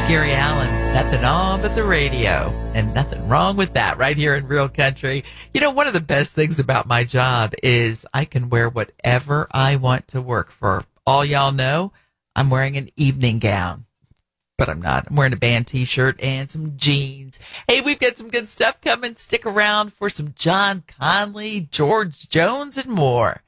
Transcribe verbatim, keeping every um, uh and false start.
Gary Allen, nothing on but the radio, and nothing wrong with that right here in Real Country. You know, one of the best things about my job is I can wear whatever I want to work. For all y'all know, I'm wearing an evening gown, but I'm not. I'm wearing a band t-shirt and some jeans. Hey, we've got some good stuff coming. Stick around for some John Conley, George Jones, and more.